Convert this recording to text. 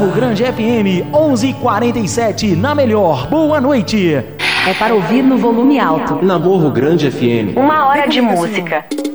Morro Grande FM 11:47 na melhor. Boa noite. É para ouvir no volume alto. Na Morro Grande FM. 1 hora de música.